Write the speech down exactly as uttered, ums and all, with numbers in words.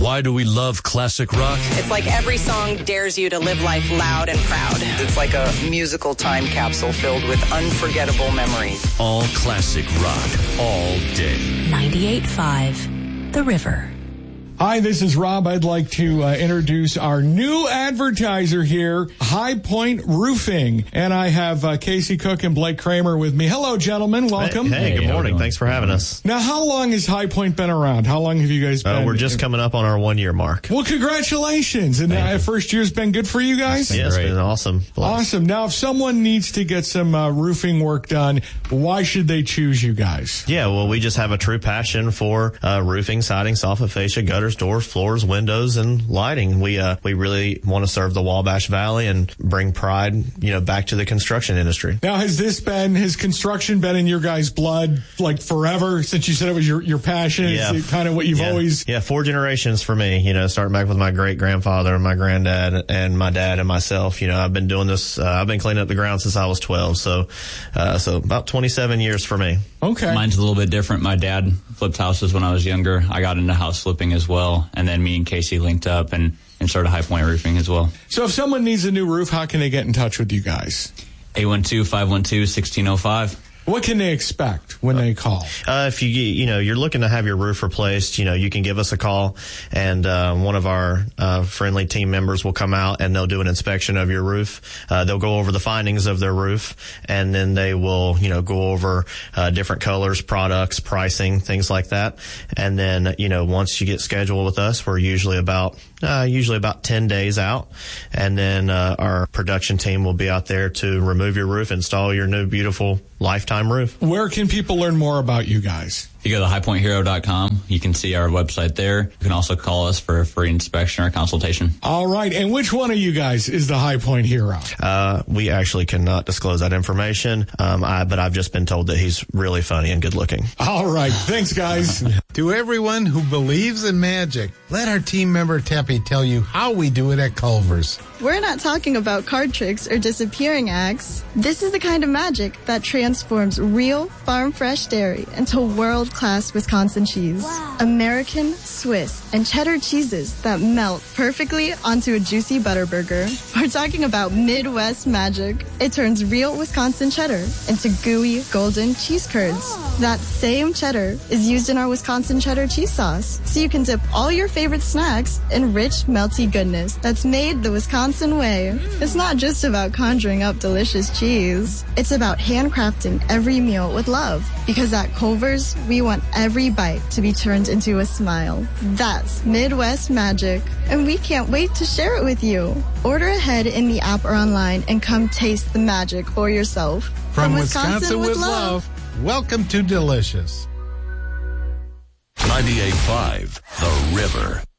Why do we love classic rock? It's like every song dares you to live life loud and proud. It's like a musical time capsule filled with unforgettable memories. All classic rock, all day. ninety-eight point five, The River. Hi, this is Rob. I'd like to uh, introduce our new advertiser here, High Point Roofing. And I have uh, Casey Cook and Blake Kramer with me. Hello, gentlemen. Welcome. Hey, hey, good morning. Thanks for having us. Now, how long has High Point been around? How long have you guys been? Uh, we're just coming up on our one-year mark. Well, congratulations. And uh, first year's been good for you guys? Yeah, it's been awesome. Bless. Awesome. Now, if someone needs to get some uh, roofing work done, why should they choose you guys? Yeah, well, we just have a true passion for uh, roofing, siding, soffit fascia, gutters, doors, floors, windows, and lighting. We uh, we really want to serve the Wabash Valley and bring pride, you know, back to the construction industry. Now, has this been, has construction been in your guys' blood like forever since you said it was your, your passion? Yeah. Is it kind of what you've yeah. always... Yeah, four generations for me, you know, starting back with my great-grandfather and my granddad and my dad and myself. You know, I've been doing this, uh, I've been cleaning up the ground since I was twelve, so uh, so about twenty-seven years for me. Okay. Mine's a little bit different. My dad flipped houses when I was younger. I got into house flipping as well, and then me and Casey linked up and, and started High Point Roofing as well. So if someone needs a new roof, how can they get in touch with you guys? eight one two, five one two, one six zero five. What can they expect when they call? Uh, if you, you know, you're looking to have your roof replaced, you know, you can give us a call, and uh, one of our uh, friendly team members will come out and they'll do an inspection of your roof. Uh, they'll go over the findings of their roof, and then they will, you know, go over uh, different colors, products, pricing, things like that. And then, you know, once you get scheduled with us, we're usually about uh, usually about ten days out, and then uh, our production team will be out there to remove your roof, install your new beautiful lifetime roof. Where can people learn more about you guys? If you go to high point hero dot com, you can see our website there. You can also call us for a free inspection or consultation. All right. And which one of you guys is the High Point hero? Uh, we actually cannot disclose that information, um, I, but I've just been told that he's really funny and good looking. All right. Thanks, guys. To everyone who believes in magic, let our team member Teppy tell you how we do it at Culver's. We're not talking about card tricks or disappearing acts. This is the kind of magic that transforms real farm fresh dairy into world-class Wisconsin cheese. Wow. American, Swiss, and cheddar cheeses that melt perfectly onto a juicy butter burger. We're talking about Midwest magic. It turns real Wisconsin cheddar into gooey, golden cheese curds. Oh. That same cheddar is used in our Wisconsin cheddar cheese sauce, so you can dip all your favorite snacks in rich, melty goodness that's made the Wisconsin way. It's not just about conjuring up delicious cheese. It's about handcrafting every meal with love. Because at Culver's, we want every bite to be turned into a smile. That's Midwest magic. And we can't wait to share it with you. Order ahead in the app or online and come taste the magic for yourself. From, From Wisconsin, Wisconsin with, with love, love, welcome to Delicious. ninety-eight point five, The River.